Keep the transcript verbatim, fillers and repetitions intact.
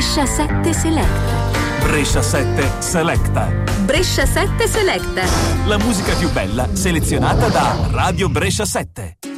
Brescia sette Selecta. Brescia sette Selecta. Brescia sette Selecta. La musica più bella selezionata da Radio Brescia sette.